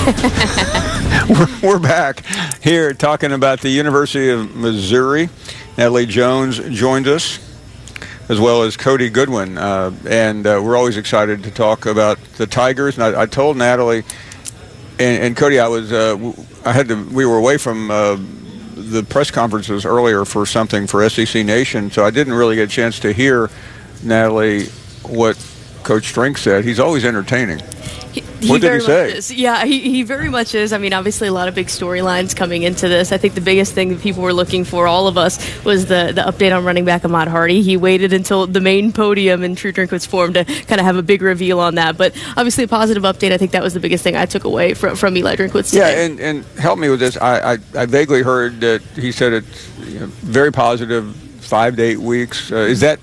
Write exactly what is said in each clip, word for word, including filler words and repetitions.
we're, we're back here talking about the University of Missouri. Natalie Jones joined us, as well as Cody Goodwin. Uh, and uh, we're always excited to talk about the Tigers. And I, I told Natalie and, and Cody, I was uh, I had to. We were away from uh, the press conferences earlier for something for S E C Nation, so I didn't really get a chance to hear, Natalie, what Coach Strink said. He's always entertaining. He, he what did he say? Is. Yeah, he, he very much is. I mean, obviously a lot of big storylines coming into this. I think the biggest thing that people were looking for, all of us, was the, the update on running back Ahmad Hardy. He waited until the main podium in True Drinkwitz's form to kind of have a big reveal on that. But obviously a positive update. I think that was the biggest thing I took away from, from Eli Drinkwitz today. Yeah, and, and help me with this. I, I, I vaguely heard that he said it's you know, very positive, five to eight weeks. Uh, is that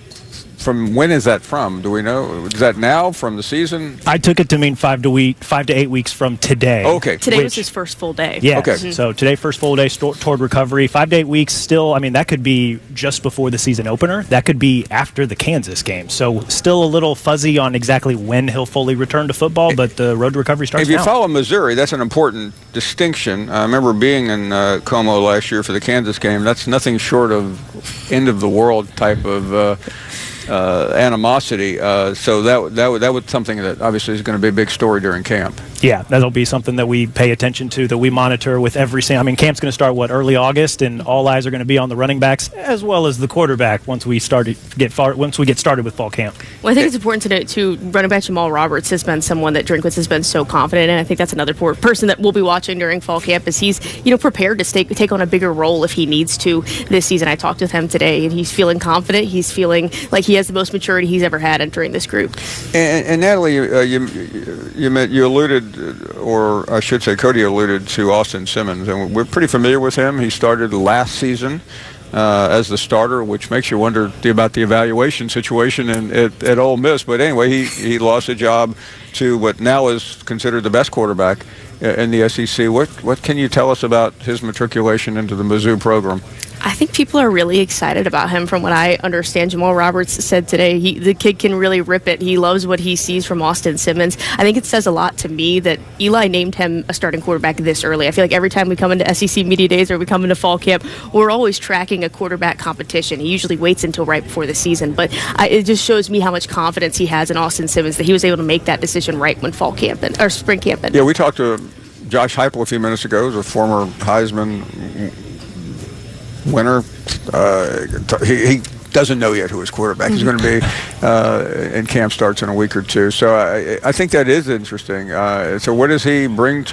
From when is that from? Do we know? Is that now from the season? I took it to mean five to week, five to eight weeks from today. Okay. Today which, was his first full day. Yeah. Okay. Mm-hmm. So today, first full day st- toward recovery. Five to eight weeks. Still, I mean, that could be just before the season opener. That could be after the Kansas game. So still a little fuzzy on exactly when he'll fully return to football. But the road to recovery starts If you now. follow Missouri, that's an important distinction. I remember being in uh, Como last year for the Kansas game. That's nothing short of end of the world type of. Uh, Uh, animosity, uh, so that that that was something that obviously is going to be a big story during camp. Yeah, that'll be something that we pay attention to, that we monitor with every single. I mean, camp's going to start what early August, and all eyes are going to be on the running backs as well as the quarterback once we start get far, once we get started with fall camp. Well, I think it's important to note too. Running back Jamal Roberts has been someone that Drinkwitz has been so confident in. I think that's another poor person that we'll be watching during fall camp. Is he's you know prepared to stay, take on a bigger role if he needs to this season. I talked with him today, and he's feeling confident. He's feeling like he has the most maturity he's ever had entering this group. And, and Natalie, uh, you you meant, you alluded, or I should say, Cody alluded to Austin Simmons, and we're pretty familiar with him. He started last season uh, as the starter, which makes you wonder about the evaluation situation in, at, at Ole Miss. But anyway, he he lost a job to what now is considered the best quarterback in the S E C. What what can you tell us about his matriculation into the Mizzou program? I think people are really excited about him. From what I understand, Jamal Roberts said today, he, the kid can really rip it. He loves what he sees from Austin Simmons. I think it says a lot to me that Eli named him a starting quarterback this early. I feel like every time we come into S E C Media Days or we come into fall camp, we're always tracking a quarterback competition. He usually waits until right before the season, but I, it just shows me how much confidence he has in Austin Simmons that he was able to make that decision right when fall camp and, or spring camp ended. Yeah, we talked to Josh Heupel a few minutes ago, who's a former Heisman winner. Uh, he, he doesn't know yet who his quarterback is going to be, uh, and camp starts in a week or two. So I, I think that is interesting. Uh, so what does he bring to